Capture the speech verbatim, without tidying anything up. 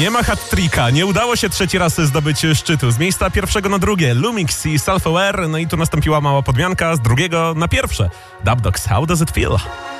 Nie ma hat-tricka, nie udało się trzeci raz zdobyć szczytu. Z miejsca pierwszego na drugie Lumix i Self-Aware, no i tu nastąpiła mała podmianka z drugiego na pierwsze. Dub Dogs, How Does It Feel?